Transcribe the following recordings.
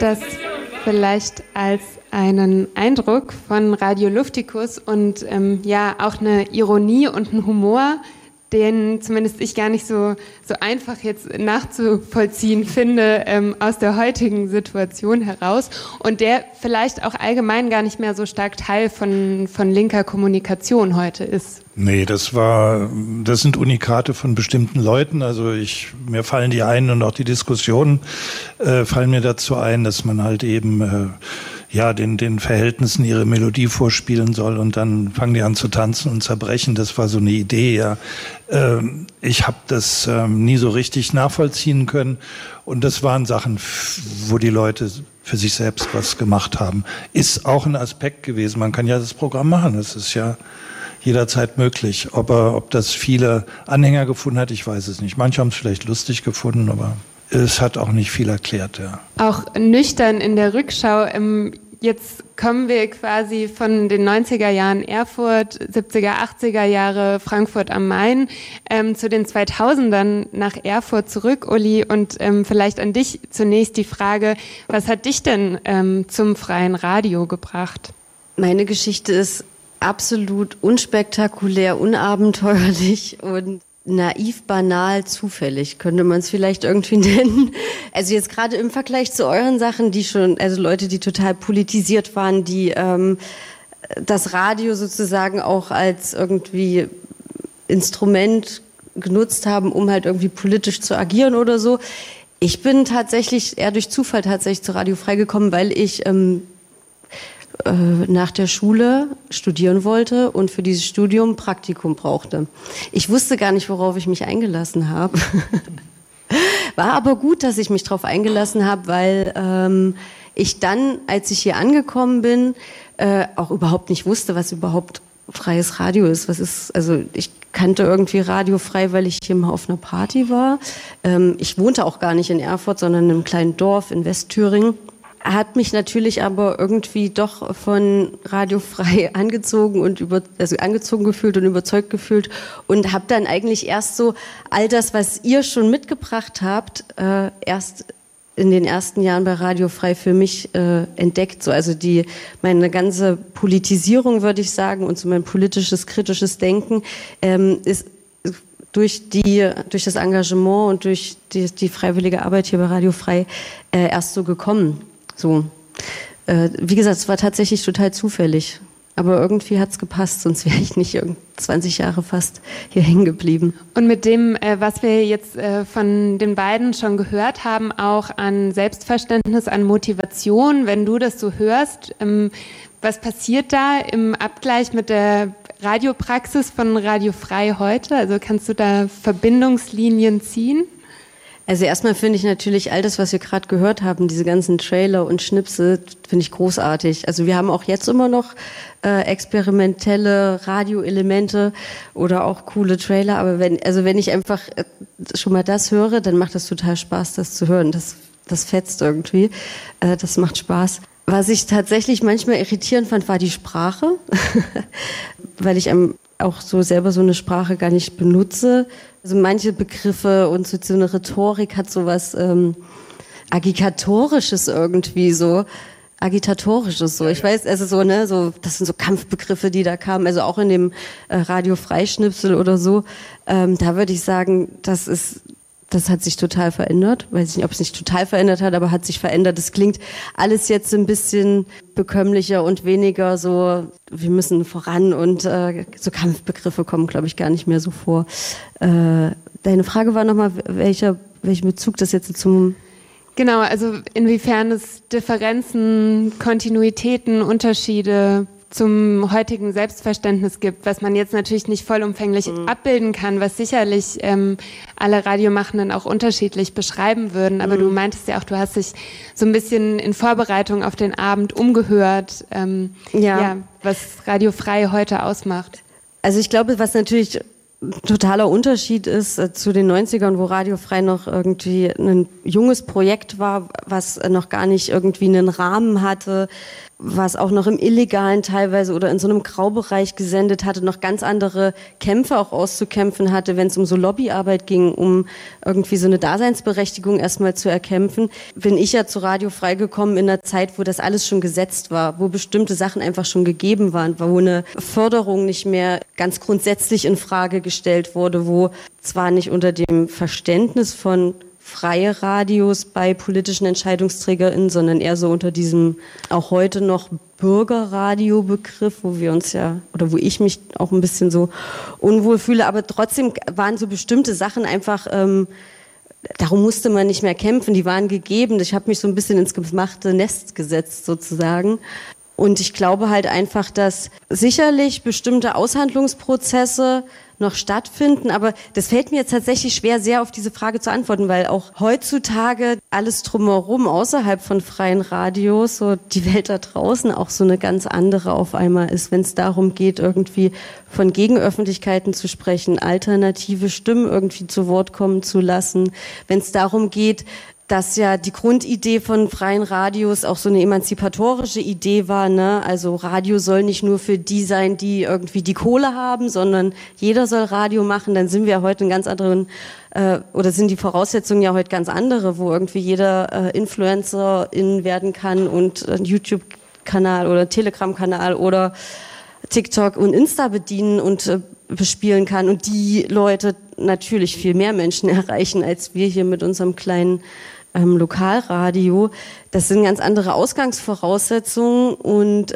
das vielleicht als einen Eindruck von Radio Luftikus und ja auch eine Ironie und einen Humor, den zumindest ich gar nicht so einfach jetzt nachzuvollziehen finde aus der heutigen Situation heraus und der vielleicht auch allgemein gar nicht mehr so stark Teil von linker Kommunikation heute ist. Nee, das sind Unikate von bestimmten Leuten. Also mir fallen die ein und auch die Diskussionen fallen mir dazu ein, dass man halt eben den Verhältnissen ihre Melodie vorspielen soll und dann fangen die an zu tanzen und zerbrechen. Das war so eine Idee, ja. Ich habe das nie so richtig nachvollziehen können und das waren Sachen, wo die Leute für sich selbst was gemacht haben. Ist auch ein Aspekt gewesen. Man kann ja das Programm machen, das ist ja jederzeit möglich. Ob das viele Anhänger gefunden hat, ich weiß es nicht. Manche haben es vielleicht lustig gefunden, aber es hat auch nicht viel erklärt, ja. Auch nüchtern in der Rückschau, jetzt kommen wir quasi von den 90er Jahren Erfurt, 70er, 80er Jahre Frankfurt am Main zu den 2000ern nach Erfurt zurück, Uli, und vielleicht an dich zunächst die Frage, was hat dich denn zum freien Radio gebracht? Meine Geschichte ist absolut unspektakulär, unabenteuerlich und naiv, banal, zufällig, könnte man es vielleicht irgendwie nennen. Also jetzt gerade im Vergleich zu euren Sachen, also Leute, die total politisiert waren, die das Radio sozusagen auch als irgendwie Instrument genutzt haben, um halt irgendwie politisch zu agieren oder so. Ich bin tatsächlich eher durch Zufall zu Radio Frei gekommen, weil ich nach der Schule studieren wollte und für dieses Studium Praktikum brauchte. Ich wusste gar nicht, worauf ich mich eingelassen habe. War aber gut, dass ich mich darauf eingelassen habe, weil ich dann, als ich hier angekommen bin, auch überhaupt nicht wusste, was überhaupt freies Radio ist. Also ich kannte irgendwie Radio Frei, weil ich hier mal auf einer Party war. Ich wohnte auch gar nicht in Erfurt, sondern in einem kleinen Dorf in Westthüringen. Hat mich natürlich aber irgendwie doch von Radio Frei angezogen gefühlt und überzeugt gefühlt und habe dann eigentlich erst so all das, was ihr schon mitgebracht habt, erst in den ersten Jahren bei Radio Frei für mich entdeckt. So, also meine ganze Politisierung, würde ich sagen, und so mein politisches, kritisches Denken ist durch das Engagement und durch die freiwillige Arbeit hier bei Radio Frei erst so gekommen. So, wie gesagt, es war tatsächlich total zufällig. Aber irgendwie hat es gepasst, sonst wäre ich nicht 20 Jahre fast hier hängen geblieben. Und mit dem, was wir jetzt von den beiden schon gehört haben, auch an Selbstverständnis, an Motivation, wenn du das so hörst, was passiert da im Abgleich mit der Radiopraxis von Radio Frei heute? Also kannst du da Verbindungslinien ziehen? Also erstmal finde ich natürlich all das, was wir gerade gehört haben, diese ganzen Trailer und Schnipsel, finde ich großartig. Also wir haben auch jetzt immer noch experimentelle Radioelemente oder auch coole Trailer, aber wenn ich einfach schon mal das höre, dann macht es total Spaß, das zu hören. Das fetzt irgendwie, das macht Spaß. Was ich tatsächlich manchmal irritierend fand, war die Sprache, weil ich auch so selber so eine Sprache gar nicht benutze. Also manche Begriffe und so eine Rhetorik hat so was Agitatorisches irgendwie so. Agitatorisches so. Ich weiß, also so, das sind so Kampfbegriffe, die da kamen, also auch in dem Radio Freischnipsel oder so. Da würde ich sagen, das hat sich total verändert. Weiß nicht, ob es sich total verändert hat, aber hat sich verändert. Es klingt alles jetzt ein bisschen bekömmlicher und weniger so, wir müssen voran und so Kampfbegriffe kommen, glaube ich, gar nicht mehr so vor. Deine Frage war nochmal, welchen Bezug das jetzt zum... Genau, also inwiefern es Differenzen, Kontinuitäten, Unterschiede zum heutigen Selbstverständnis gibt, was man jetzt natürlich nicht vollumfänglich abbilden kann, was sicherlich alle Radiomachenden auch unterschiedlich beschreiben würden. Aber du meintest ja auch, du hast dich so ein bisschen in Vorbereitung auf den Abend umgehört, was Radio Frei heute ausmacht. Also ich glaube, was natürlich totaler Unterschied ist zu den 90ern, wo Radio Frei noch irgendwie ein junges Projekt war, was noch gar nicht irgendwie einen Rahmen hatte, was auch noch im Illegalen teilweise oder in so einem Graubereich gesendet hatte, noch ganz andere Kämpfe auch auszukämpfen hatte, wenn es um so Lobbyarbeit ging, um irgendwie so eine Daseinsberechtigung erstmal zu erkämpfen, bin ich ja zu Radio Frei gekommen in einer Zeit, wo das alles schon gesetzt war, wo bestimmte Sachen einfach schon gegeben waren, wo eine Förderung nicht mehr ganz grundsätzlich in Frage gestellt wurde, wo zwar nicht unter dem Verständnis von freie Radios bei politischen EntscheidungsträgerInnen, sondern eher so unter diesem auch heute noch Bürgerradio-Begriff, wo wir uns ja, oder wo ich mich auch ein bisschen so unwohl fühle, aber trotzdem waren so bestimmte Sachen einfach, darum musste man nicht mehr kämpfen, die waren gegeben. Ich habe mich so ein bisschen ins gemachte Nest gesetzt sozusagen. Und ich glaube halt einfach, dass sicherlich bestimmte Aushandlungsprozesse noch stattfinden, aber das fällt mir jetzt tatsächlich schwer, sehr auf diese Frage zu antworten, weil auch heutzutage alles drumherum außerhalb von freien Radios, so die Welt da draußen auch so eine ganz andere auf einmal ist, wenn es darum geht, irgendwie von Gegenöffentlichkeiten zu sprechen, alternative Stimmen irgendwie zu Wort kommen zu lassen, wenn es darum geht, dass ja die Grundidee von freien Radios auch so eine emanzipatorische Idee war, ne? Also Radio soll nicht nur für die sein, die irgendwie die Kohle haben, sondern jeder soll Radio machen. Dann sind wir heute in ganz anderen, oder sind die Voraussetzungen ja heute ganz andere, wo irgendwie jeder Influencerin werden kann und einen YouTube-Kanal oder Telegram-Kanal oder TikTok und Insta bedienen und bespielen kann. Und die Leute natürlich viel mehr Menschen erreichen, als wir hier mit unserem kleinen Lokalradio. Das sind ganz andere Ausgangsvoraussetzungen und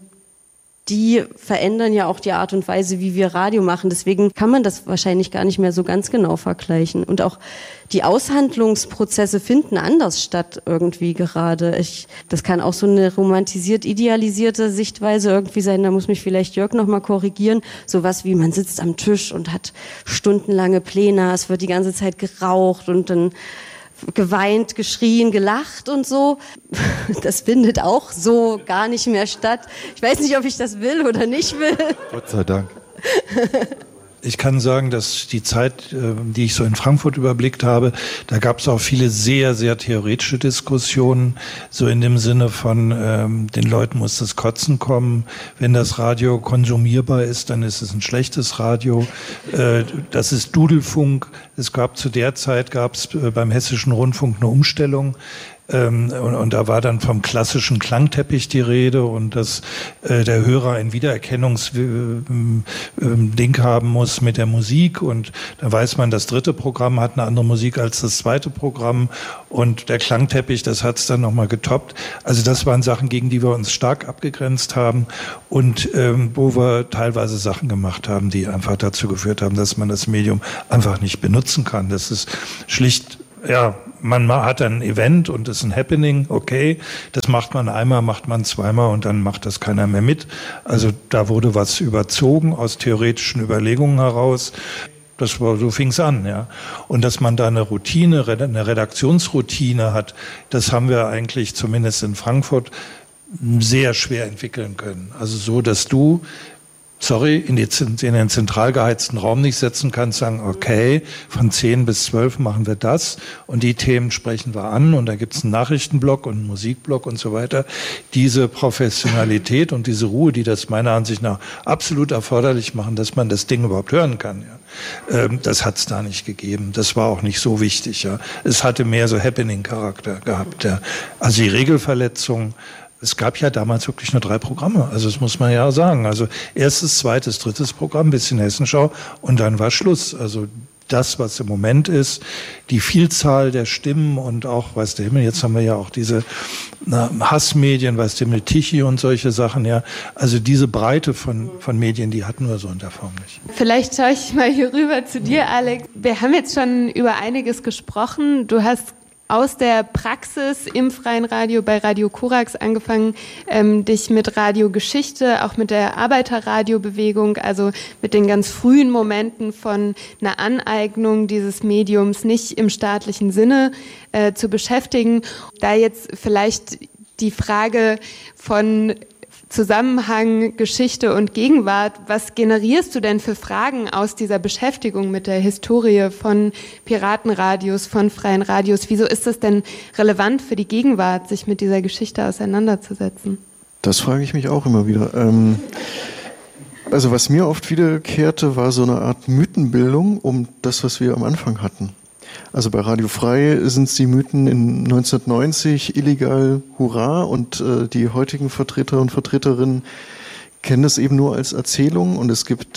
die verändern ja auch die Art und Weise, wie wir Radio machen. Deswegen kann man das wahrscheinlich gar nicht mehr so ganz genau vergleichen. Und auch die Aushandlungsprozesse finden anders statt irgendwie gerade. Das kann auch so eine romantisiert, idealisierte Sichtweise irgendwie sein. Da muss mich vielleicht Jörg noch mal korrigieren. Sowas wie, man sitzt am Tisch und hat stundenlange Pläne, es wird die ganze Zeit geraucht und dann geweint, geschrien, gelacht und so. Das findet auch so gar nicht mehr statt. Ich weiß nicht, ob ich das will oder nicht will. Gott sei Dank. Ich kann sagen, dass die Zeit, die ich so in Frankfurt überblickt habe, da gab es auch viele sehr, sehr theoretische Diskussionen, so in dem Sinne von, den Leuten muss das Kotzen kommen. Wenn das Radio konsumierbar ist, dann ist es ein schlechtes Radio. Das ist Dudelfunk. Es gab zu der Zeit, beim Hessischen Rundfunk eine Umstellung. Und da war dann vom klassischen Klangteppich die Rede und dass der Hörer ein Wiedererkennungsding haben muss mit der Musik und da weiß man, das dritte Programm hat eine andere Musik als das zweite Programm und der Klangteppich, das hat es dann nochmal getoppt. Also das waren Sachen, gegen die wir uns stark abgegrenzt haben und wo wir teilweise Sachen gemacht haben, die einfach dazu geführt haben, dass man das Medium einfach nicht benutzen kann. Das ist schlicht, ja, man hat ein Event und es ist ein Happening, okay, das macht man einmal, macht man zweimal und dann macht das keiner mehr mit. Also da wurde was überzogen aus theoretischen Überlegungen heraus. So fing es an, ja. Und dass man da eine Routine, eine Redaktionsroutine hat, das haben wir eigentlich zumindest in Frankfurt sehr schwer entwickeln können. Also so, dass du in den zentral geheizten Raum nicht setzen kannst, sagen, okay, von 10 bis 12 machen wir das und die Themen sprechen wir an und da gibt es einen Nachrichtenblock und einen Musikblock und so weiter. Diese Professionalität und diese Ruhe, die das meiner Ansicht nach absolut erforderlich machen, dass man das Ding überhaupt hören kann, ja. Das hat es da nicht gegeben. Das war auch nicht so wichtig, ja. Es hatte mehr so Happening-Charakter gehabt, ja. Also die Regelverletzung. Es gab ja damals wirklich nur 3 Programme, also das muss man ja sagen. Also erstes, zweites, drittes Programm, bisschen Hessenschau und dann war Schluss. Also das, was im Moment ist, die Vielzahl der Stimmen und auch, weiß der Himmel, jetzt haben wir ja auch diese Hassmedien, weiß der Himmel, Tichy und solche Sachen, ja. Also diese Breite von Medien, die hatten wir so in der Form nicht. Vielleicht schaue ich mal hier rüber zu dir, Alex. Wir haben jetzt schon über einiges gesprochen. Du hast aus der Praxis im freien Radio bei Radio Korax angefangen, dich mit Radiogeschichte, auch mit der Arbeiterradiobewegung, also mit den ganz frühen Momenten von einer Aneignung dieses Mediums nicht im staatlichen Sinne zu beschäftigen. Da jetzt vielleicht die Frage von Zusammenhang, Geschichte und Gegenwart. Was generierst du denn für Fragen aus dieser Beschäftigung mit der Historie von Piratenradios, von freien Radios? Wieso ist das denn relevant für die Gegenwart, sich mit dieser Geschichte auseinanderzusetzen? Das frage ich mich auch immer wieder. Also was mir oft wiederkehrte, war so eine Art Mythenbildung um das, was wir am Anfang hatten. Also bei Radio Frei sind es die Mythen in 1990, illegal, hurra, und die heutigen Vertreter und Vertreterinnen kennen es eben nur als Erzählung, und es gibt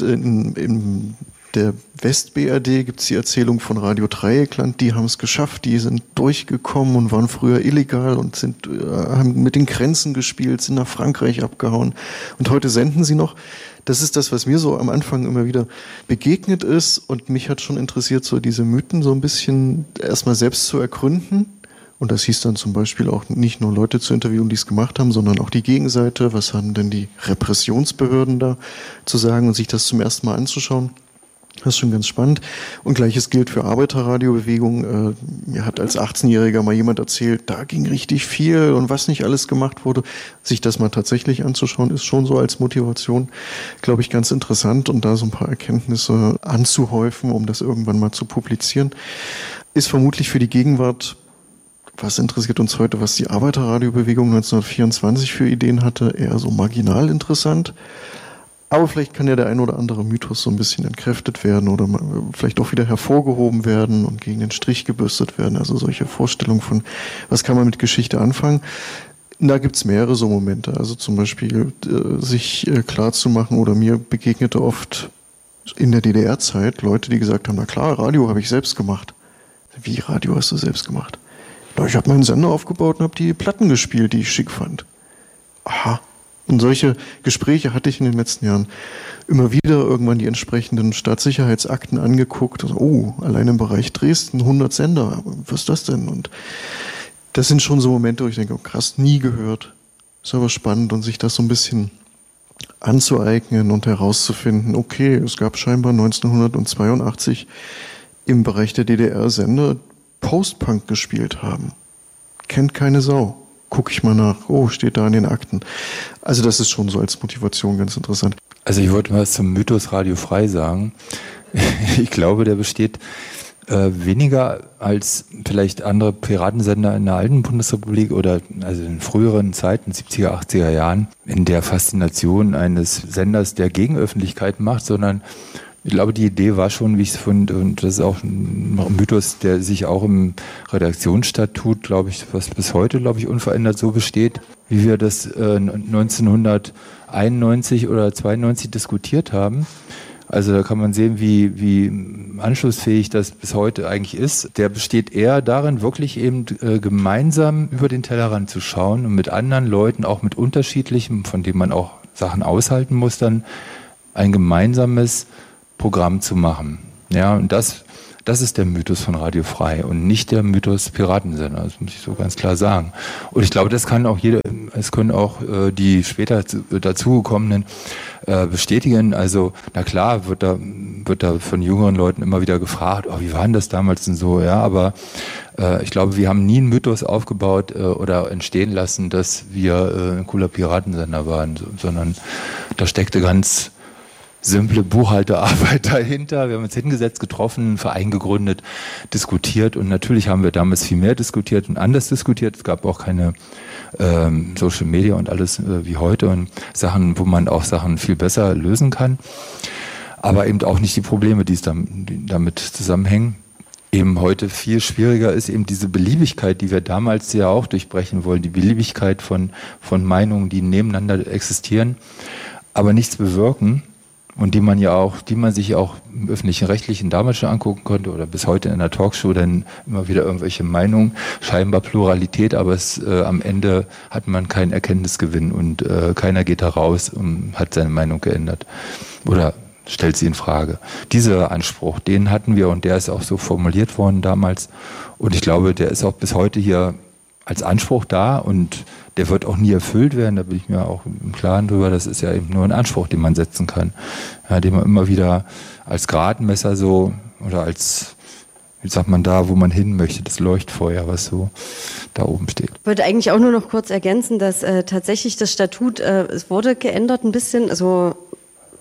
in der West-BRD gibt es die Erzählung von Radio Dreieckland, die haben es geschafft, die sind durchgekommen und waren früher illegal und haben mit den Grenzen gespielt, sind nach Frankreich abgehauen und heute senden sie noch. Das ist das, was mir so am Anfang immer wieder begegnet ist, und mich hat schon interessiert, so diese Mythen so ein bisschen erstmal selbst zu ergründen. Und das hieß dann zum Beispiel auch nicht nur Leute zu interviewen, die es gemacht haben, sondern auch die Gegenseite. Was haben denn die Repressionsbehörden da zu sagen, und sich das zum ersten Mal anzuschauen? Das ist schon ganz spannend. Und Gleiches gilt für Arbeiterradiobewegung. Mir hat als 18-Jähriger mal jemand erzählt, da ging richtig viel und was nicht alles gemacht wurde. Sich das mal tatsächlich anzuschauen, ist schon so als Motivation, glaube ich, ganz interessant, und da so ein paar Erkenntnisse anzuhäufen, um das irgendwann mal zu publizieren. Ist vermutlich für die Gegenwart, was interessiert uns heute, was die Arbeiterradiobewegung 1924 für Ideen hatte, eher so marginal interessant. Aber vielleicht kann ja der ein oder andere Mythos so ein bisschen entkräftet werden oder vielleicht auch wieder hervorgehoben werden und gegen den Strich gebürstet werden. Also solche Vorstellungen von, was kann man mit Geschichte anfangen? Da gibt's mehrere so Momente. Also zum Beispiel sich klar zu machen, oder mir begegnete oft in der DDR-Zeit Leute, die gesagt haben, na klar, Radio habe ich selbst gemacht. Wie, Radio hast du selbst gemacht? Na, ich habe meinen Sender aufgebaut und habe die Platten gespielt, die ich schick fand. Aha. Und solche Gespräche hatte ich in den letzten Jahren immer wieder, irgendwann die entsprechenden Staatssicherheitsakten angeguckt. Also, oh, allein im Bereich Dresden 100 Sender, was ist das denn? Und das sind schon so Momente, wo ich denke, oh, krass, nie gehört. Ist aber spannend, und sich das so ein bisschen anzueignen und herauszufinden, okay, es gab scheinbar 1982 im Bereich der DDR Sender, Post-Punk gespielt haben. Kennt keine Sau. Gucke ich mal nach, oh, steht da in den Akten. Also das ist schon so als Motivation ganz interessant. Also ich wollte mal was zum Mythos Radio Frei sagen. Ich glaube, der besteht weniger als vielleicht andere Piratensender in der alten Bundesrepublik oder also in früheren Zeiten, 70er, 80er Jahren, in der Faszination eines Senders, der Gegenöffentlichkeit macht, sondern ich glaube, die Idee war schon, wie ich es finde, und das ist auch ein Mythos, der sich auch im Redaktionsstatut, glaube ich, was bis heute, glaube ich, unverändert so besteht, wie wir das 1991 oder 92 diskutiert haben. Also da kann man sehen, wie anschlussfähig das bis heute eigentlich ist. Der besteht eher darin, wirklich eben gemeinsam über den Tellerrand zu schauen und mit anderen Leuten, auch mit unterschiedlichem, von dem man auch Sachen aushalten muss, dann ein gemeinsames Programm zu machen. Ja, und das ist der Mythos von Radio Frei und nicht der Mythos Piratensender. Das muss ich so ganz klar sagen. Und ich glaube, das kann auch es können auch die später dazugekommenen bestätigen. Also, na klar, wird da von jüngeren Leuten immer wieder gefragt, oh, wie war denn das damals und so, ja, aber ich glaube, wir haben nie einen Mythos aufgebaut oder entstehen lassen, dass wir ein cooler Piratensender waren, sondern da steckte ganz simple Buchhalterarbeit dahinter. Wir haben uns hingesetzt, getroffen, einen Verein gegründet, diskutiert, und natürlich haben wir damals viel mehr diskutiert und anders diskutiert. Es gab auch keine Social Media und alles wie heute und Sachen, wo man auch Sachen viel besser lösen kann, aber eben auch nicht die Probleme, die damit zusammenhängen. Eben heute viel schwieriger ist eben diese Beliebigkeit, die wir damals ja auch durchbrechen wollen, die Beliebigkeit von Meinungen, die nebeneinander existieren, aber nichts bewirken. Und die man sich auch im öffentlichen Rechtlichen damals schon angucken konnte oder bis heute in der Talkshow dann immer wieder irgendwelche Meinungen, scheinbar Pluralität, aber am Ende hat man keinen Erkenntnisgewinn und keiner geht da raus und hat seine Meinung geändert oder stellt sie in Frage. Dieser Anspruch, den hatten wir, und der ist auch so formuliert worden damals, und ich glaube, der ist auch bis heute hier als Anspruch da, und der wird auch nie erfüllt werden, da bin ich mir auch im Klaren drüber. Das ist ja eben nur ein Anspruch, den man setzen kann, ja, den man immer wieder als Gradmesser so oder als, wie sagt man da, wo man hin möchte, das Leuchtfeuer, was so da oben steht. Ich wollte eigentlich auch nur noch kurz ergänzen, dass tatsächlich das Statut, es wurde geändert ein bisschen, also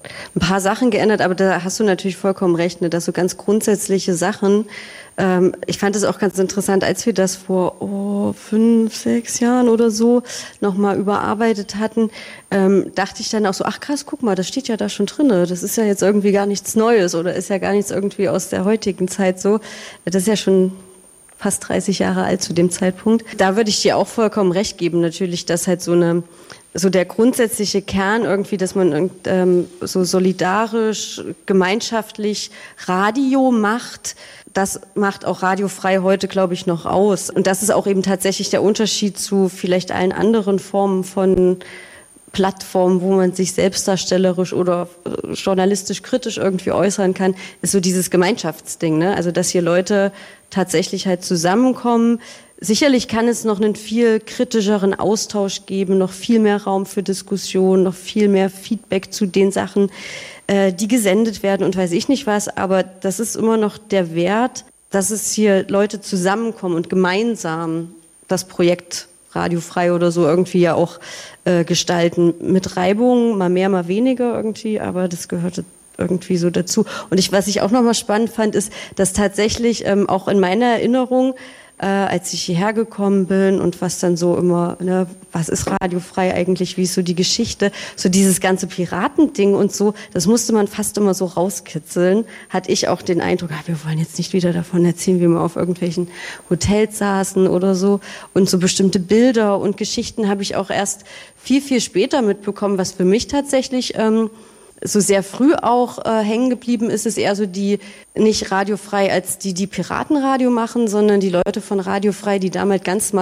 ein paar Sachen geändert, aber da hast du natürlich vollkommen recht, ne, dass so ganz grundsätzliche Sachen, ich fand es auch ganz interessant, als wir das vor 5, 6 Jahren oder so nochmal überarbeitet hatten, dachte ich dann auch so, ach krass, guck mal, das steht ja da schon drin, das ist ja jetzt irgendwie gar nichts Neues oder ist ja gar nichts irgendwie aus der heutigen Zeit so, das ist ja schon fast 30 Jahre alt zu dem Zeitpunkt. Da würde ich dir auch vollkommen recht geben, natürlich, dass halt so der grundsätzliche Kern irgendwie, dass man so solidarisch, gemeinschaftlich Radio macht, das macht auch Radio Frei heute, glaube ich, noch aus. Und das ist auch eben tatsächlich der Unterschied zu vielleicht allen anderen Formen von Plattformen, wo man sich selbstdarstellerisch oder journalistisch kritisch irgendwie äußern kann, ist so dieses Gemeinschaftsding, ne? Also, dass hier Leute tatsächlich halt zusammenkommen. Sicherlich kann es noch einen viel kritischeren Austausch geben, noch viel mehr Raum für Diskussion, noch viel mehr Feedback zu den Sachen, die gesendet werden und weiß ich nicht was. Aber das ist immer noch der Wert, dass es hier Leute zusammenkommen und gemeinsam das Projekt Radio Frei oder so irgendwie ja auch gestalten. Mit Reibung, mal mehr, mal weniger irgendwie, aber das gehörte irgendwie so dazu. Und was ich auch nochmal spannend fand, ist, dass tatsächlich auch in meiner Erinnerung, als ich hierher gekommen bin und was dann so immer, ne, was ist Radio Frei eigentlich, wie ist so die Geschichte, so dieses ganze Piratending und so, das musste man fast immer so rauskitzeln, hatte ich auch den Eindruck, wir wollen jetzt nicht wieder davon erzählen, wie wir auf irgendwelchen Hotels saßen oder so, und so bestimmte Bilder und Geschichten habe ich auch erst viel, viel später mitbekommen, was für mich tatsächlich so sehr früh auch hängen geblieben ist, es eher so die, nicht Radio Frei als die Piratenradio machen, sondern die Leute von Radio Frei, die damals ganz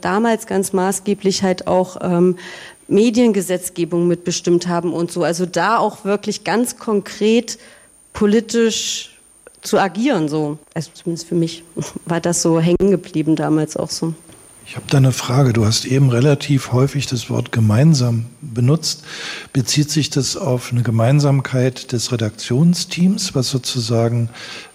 maßgeblich halt auch Mediengesetzgebung mitbestimmt haben und so. Also da auch wirklich ganz konkret politisch zu agieren, so. Also zumindest für mich war das so hängen geblieben damals auch so. Ich habe da eine Frage. Du hast eben relativ häufig das Wort gemeinsam benutzt. Bezieht sich das auf eine Gemeinsamkeit des Redaktionsteams, was sozusagen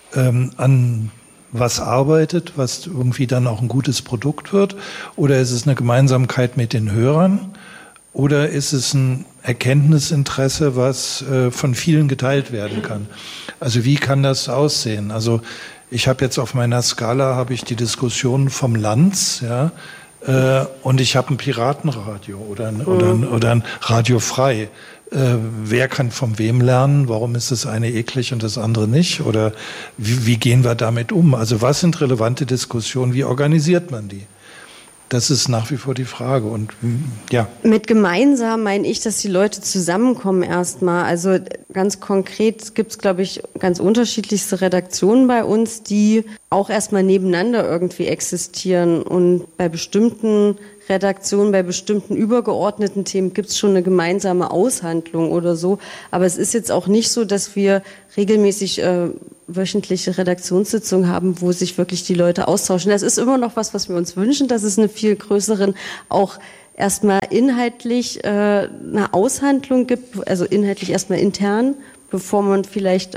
an was arbeitet, was irgendwie dann auch ein gutes Produkt wird? Oder ist es eine Gemeinsamkeit mit den Hörern? Oder ist es ein Erkenntnisinteresse, was von vielen geteilt werden kann? Also wie kann das aussehen? Also ich habe jetzt auf meiner Skala die Diskussion vom Lanz, ja, und ich habe ein Piratenradio oder ein Radio Frei. Wer kann von wem lernen? Warum ist das eine eklig und das andere nicht? Oder wie gehen wir damit um? Also was sind relevante Diskussionen? Wie organisiert man die? Das ist nach wie vor die Frage. Und ja. Mit gemeinsam meine ich, dass die Leute zusammenkommen erstmal. Also ganz konkret gibt es, glaube ich, ganz unterschiedlichste Redaktionen bei uns, die auch erstmal nebeneinander irgendwie existieren. Und bei bestimmten Redaktionen, bei bestimmten übergeordneten Themen gibt es schon eine gemeinsame Aushandlung oder so. Aber es ist jetzt auch nicht so, dass wir regelmäßig wöchentliche Redaktionssitzungen haben, wo sich wirklich die Leute austauschen. Das ist immer noch was wir uns wünschen, dass es eine viel größeren, auch erstmal inhaltlich eine Aushandlung gibt, also inhaltlich erstmal intern, bevor man vielleicht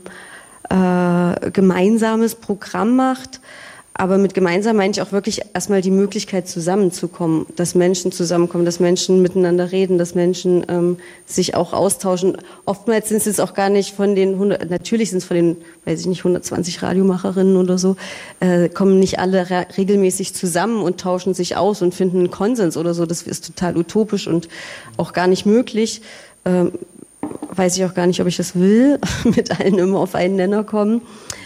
gemeinsames Programm macht. Aber mit gemeinsam meine ich auch wirklich erstmal die Möglichkeit zusammenzukommen, dass Menschen zusammenkommen, dass Menschen miteinander reden, dass Menschen sich auch austauschen. Oftmals sind es jetzt auch gar nicht von den 100, natürlich sind es von den, 120 Radiomacherinnen oder so, kommen nicht alle regelmäßig zusammen und tauschen sich aus und finden einen Konsens oder so. Das ist total utopisch und auch gar nicht möglich. Weiß ich auch gar nicht, ob ich das will, mit allen immer auf einen Nenner kommen.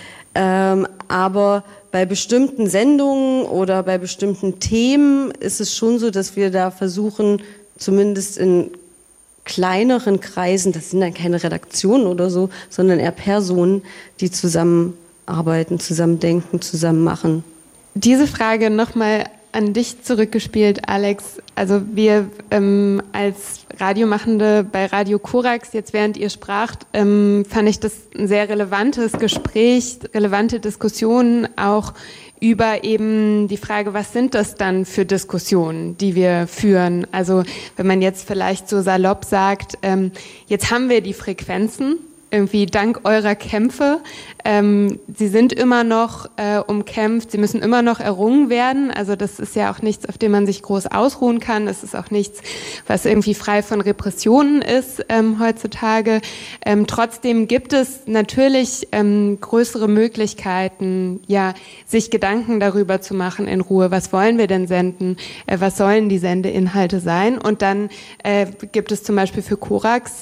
Aber bei bestimmten Sendungen oder bei bestimmten Themen ist es schon so, dass wir da versuchen, zumindest in kleineren Kreisen, das sind dann keine Redaktionen oder so, sondern eher Personen, die zusammenarbeiten, zusammen denken, zusammen machen. Diese Frage nochmal an dich zurückgespielt, Alex. Also wir als Radiomachende bei Radio Korax, jetzt während ihr spracht, fand ich das ein sehr relevantes Gespräch, relevante Diskussionen auch über eben die Frage, was sind das dann für Diskussionen, die wir führen? Also wenn man jetzt vielleicht so salopp sagt, jetzt haben wir die Frequenzen, irgendwie dank eurer Kämpfe. Sie sind immer noch umkämpft, sie müssen immer noch errungen werden. Also das ist ja auch nichts, auf dem man sich groß ausruhen kann. Es ist auch nichts, was irgendwie frei von Repressionen ist heutzutage. Trotzdem gibt es natürlich größere Möglichkeiten, ja, sich Gedanken darüber zu machen in Ruhe. Was wollen wir denn senden? Was sollen die Sendeinhalte sein? Und dann gibt es zum Beispiel für Korax,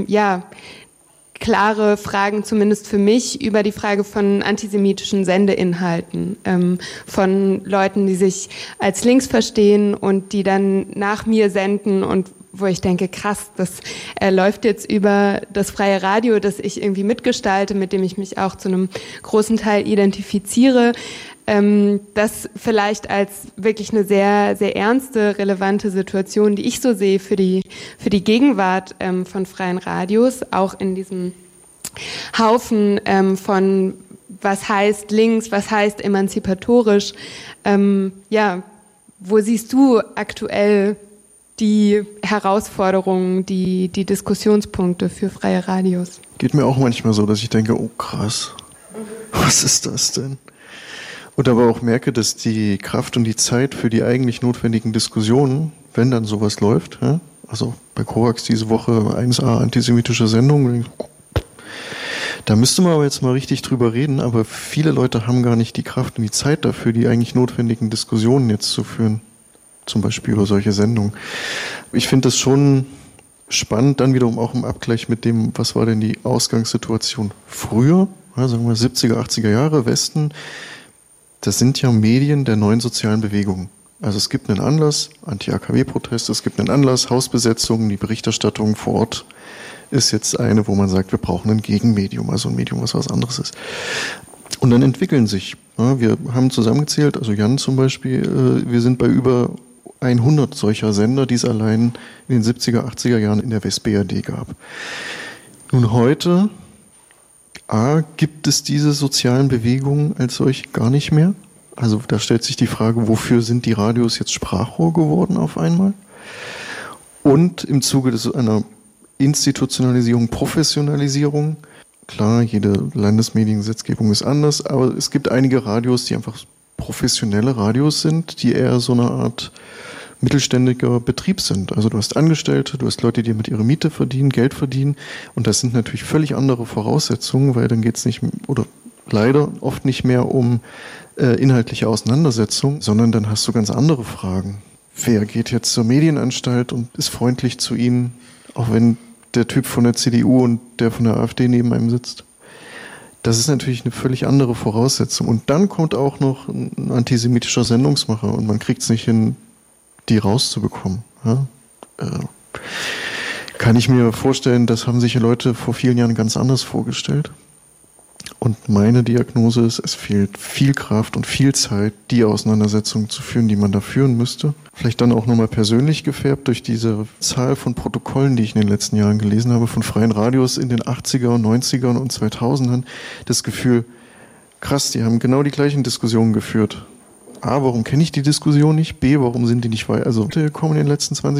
klare Fragen, zumindest für mich, über die Frage von antisemitischen Sendeinhalten, von Leuten, die sich als links verstehen und die dann nach mir senden und wo ich denke, krass, das läuft jetzt über das freie Radio, das ich irgendwie mitgestalte, mit dem ich mich auch zu einem großen Teil identifiziere. Das vielleicht als wirklich eine sehr, sehr ernste, relevante Situation, die ich so sehe für die Gegenwart von freien Radios, auch in diesem Haufen von was heißt links, was heißt emanzipatorisch. Wo siehst du aktuell die Herausforderungen, die Diskussionspunkte für freie Radios? Geht mir auch manchmal so, dass ich denke, oh krass, was ist das denn? Und aber auch merke, dass die Kraft und die Zeit für die eigentlich notwendigen Diskussionen, wenn dann sowas läuft, ja, also bei Korax diese Woche 1a antisemitische Sendung, da müsste man aber jetzt mal richtig drüber reden, aber viele Leute haben gar nicht die Kraft und die Zeit dafür, die eigentlich notwendigen Diskussionen jetzt zu führen, zum Beispiel über solche Sendungen. Ich finde das schon spannend, dann wiederum auch im Abgleich mit dem, was war denn die Ausgangssituation früher, ja, sagen wir 70er, 80er Jahre, Westen. Das sind ja Medien der neuen sozialen Bewegungen. Also es gibt einen Anlass, Anti-AKW-Proteste, es gibt einen Anlass, Hausbesetzungen, die Berichterstattung vor Ort ist jetzt eine, wo man sagt, wir brauchen ein Gegenmedium, also ein Medium, was anderes ist. Und dann entwickeln sich, ja, wir haben zusammengezählt, also Jan zum Beispiel, wir sind bei über 100 solcher Sender, die es allein in den 70er, 80er Jahren in der WestBRD gab. Nun heute gibt es diese sozialen Bewegungen als solche gar nicht mehr. Also da stellt sich die Frage, wofür sind die Radios jetzt Sprachrohr geworden auf einmal? Und im Zuge einer Institutionalisierung, Professionalisierung, klar, jede Landesmediengesetzgebung ist anders, aber es gibt einige Radios, die einfach professionelle Radios sind, die eher so eine Art mittelständiger Betrieb sind. Also du hast Angestellte, du hast Leute, die mit ihrer Miete verdienen, Geld verdienen und das sind natürlich völlig andere Voraussetzungen, weil dann geht es nicht, oder leider oft nicht mehr um inhaltliche Auseinandersetzung, sondern dann hast du ganz andere Fragen. Wer geht jetzt zur Medienanstalt und ist freundlich zu ihnen, auch wenn der Typ von der CDU und der von der AfD neben einem sitzt? Das ist natürlich eine völlig andere Voraussetzung. Und dann kommt auch noch ein antisemitischer Sendungsmacher und man kriegt es nicht hin, die rauszubekommen. Ja? Kann ich mir vorstellen, das haben sich Leute vor vielen Jahren ganz anders vorgestellt. Und meine Diagnose ist, es fehlt viel Kraft und viel Zeit, die Auseinandersetzungen zu führen, die man da führen müsste. Vielleicht dann auch nochmal persönlich gefärbt durch diese Zahl von Protokollen, die ich in den letzten Jahren gelesen habe, von freien Radios in den 80er, 90ern und 2000ern. Das Gefühl, krass, die haben genau die gleichen Diskussionen geführt. A, warum kenne ich die Diskussion nicht? B, warum sind die nicht weitergekommen in den letzten 20